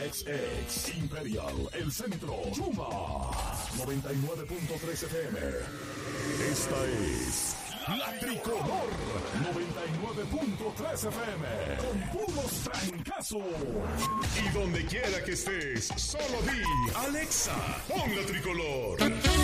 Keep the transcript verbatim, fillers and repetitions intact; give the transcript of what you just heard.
X X Imperial, El Centro, Chuma, noventa y nueve punto tres F M. Esta es La Tricolor, noventa y nueve punto tres F M, con puros trancazos. Y donde quiera que estés, solo di, Alexa, pon La Tricolor.